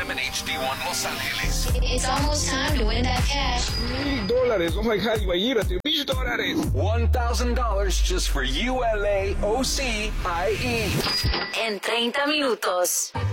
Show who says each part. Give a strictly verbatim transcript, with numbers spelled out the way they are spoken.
Speaker 1: M and H D one Los Angeles.
Speaker 2: It's almost time to win that cash.
Speaker 3: Mil dólares. Oh my God, imagínate. Mil dólares.
Speaker 1: one thousand dollars just for U L A O C I E.
Speaker 2: En treinta minutos.